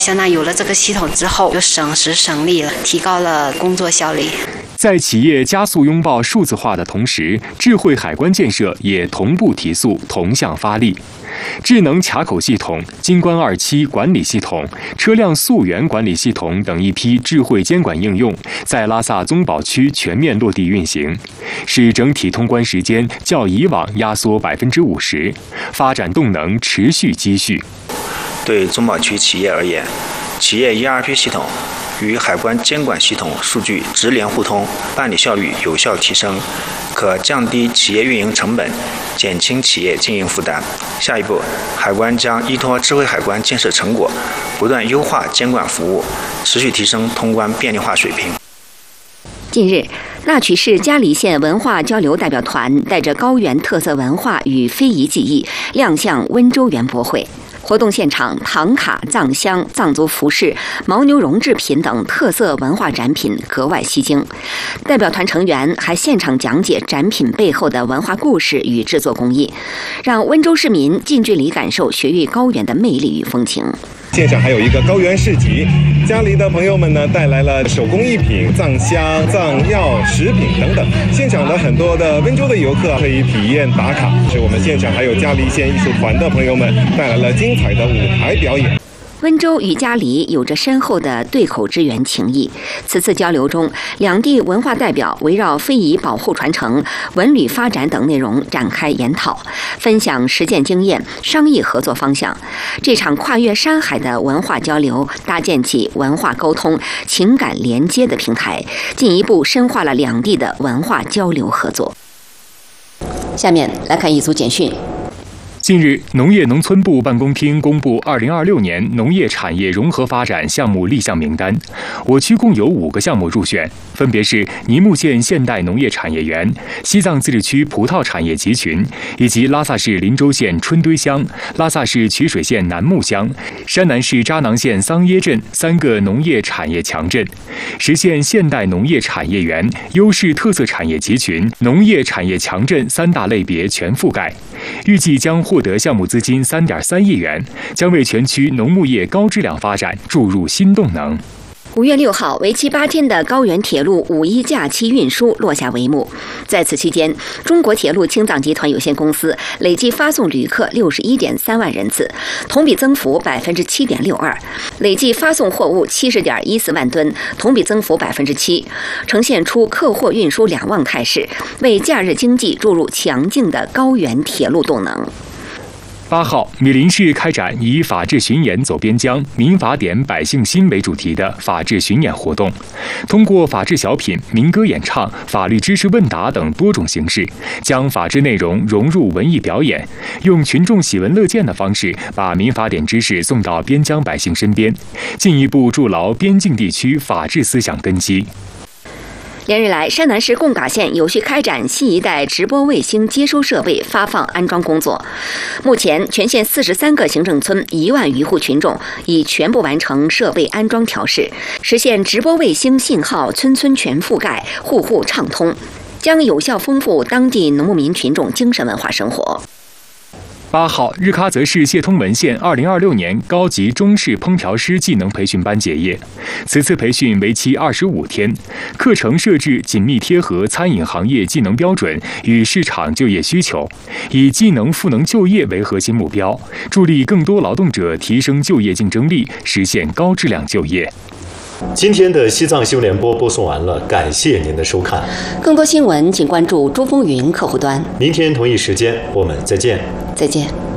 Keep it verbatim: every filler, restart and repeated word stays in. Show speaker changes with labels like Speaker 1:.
Speaker 1: 相当于有了这个系统之后，就省时省力了，提高了工作效率。
Speaker 2: 在企业加速拥抱数字化的同时，智慧海关建设也同步提速，同向发力。智能卡口系统、金关二期管理系统、车辆溯源管理系统等一批智慧监管应用，在拉萨宗保区全面落地运行，使整体通关时间较以往压缩百分之五十，发展动能持续积蓄。
Speaker 3: 对宗保区企业而言，企业 E R P 系统与海关监管系统数据直联互通，办理效率有效提升，可降低企业运营成本，减轻企业经营负担。下一步，海关将依托智慧海关建设成果，不断优化监管服务，持续提升通关便利化水平。
Speaker 4: 近日，那曲市嘉黎县文化交流代表团带着高原特色文化与非遗技艺亮相温州园博会。活动现场，唐卡、藏香、藏族服饰、牦牛绒制品等特色文化展品格外吸睛。代表团成员还现场讲解展品背后的文化故事与制作工艺，让温州市民近距离感受雪域高原的魅力与风情。
Speaker 5: 现场还有一个高原市集，嘉黎的朋友们呢带来了手工艺品、藏香、藏药、食品等等。现场的很多的温州的游客可以体验打卡。是我们现场还有嘉黎县艺术团的朋友们带来了精彩的舞台表演。
Speaker 4: 温州与嘉黎有着深厚的对口之缘情谊。此次交流中，两地文化代表围绕非遗保护传承、文旅发展等内容展开研讨，分享实践经验、商业合作方向。这场跨越山海的文化交流，搭建起文化沟通、情感连接的平台，进一步深化了两地的文化交流合作。下面来看一组简讯。
Speaker 2: 近日，农业农村部办公厅公布二零二六年农业产业融合发展项目立项名单，我区共有五个项目入选，分别是尼木县现代农业产业园、西藏自治区葡萄产业集群，以及拉萨市林州县春堆乡、拉萨市曲水县南木乡、山南市扎囊县桑耶镇三个农业产业强镇，实现现代农业产业园、优势特色产业集群、农业产业强镇三大类别全覆盖。预计将获得项目资金三点三亿元，将为全区农牧业高质量发展注入新动能。
Speaker 4: 五月六号，为期八天的高原铁路五一假期运输落下帷幕。在此期间，中国铁路青藏集团有限公司累计发送旅客六十一点三万人次，同比增幅百分之七点六二；累计发送货物七十点一四万吨，同比增幅百分之七，呈现出客货运输两旺态势，为假日经济注入强劲的高原铁路动能。
Speaker 2: 八号，米林市开展以法治巡演走边疆、民法典百姓心为主题的法治巡演活动，通过法治小品、民歌演唱、法律知识问答等多种形式，将法治内容融入文艺表演，用群众喜闻乐见的方式，把民法典知识送到边疆百姓身边，进一步筑牢边境地区法治思想根基。
Speaker 4: 连日来，山南市贡嘎县有序开展新一代直播卫星接收设备发放安装工作。目前，全县四十三个行政村一万余户群众已全部完成设备安装调试，实现直播卫星信号村村全覆盖、户户畅通，将有效丰富当地农牧民群众精神文化生活。
Speaker 2: 八号，日喀则市谢通文县二零二六年高级中式烹调师技能培训班结业。此次培训为期二十五天，课程设置紧密贴合餐饮行业技能标准与市场就业需求，以技能赋能就业为核心目标，助力更多劳动者提升就业竞争力，实现高质量就业。
Speaker 6: 今天的西藏新闻联播播送完了，感谢您的收看。
Speaker 4: 更多新闻请关注珠风云客户端。
Speaker 6: 明天同一时间我们再见。
Speaker 4: 再见。